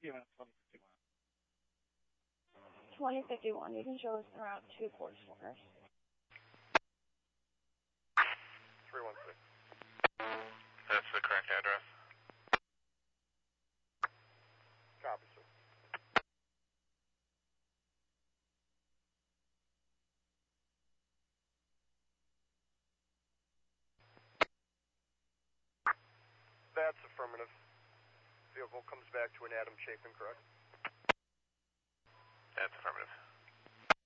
Yeah, 2051. You can show us around 2 quarters for us. 316. That's the correct address. Copy, sir. That's affirmative. Vehicle comes back to an Adam Chapin, correct? That's affirmative.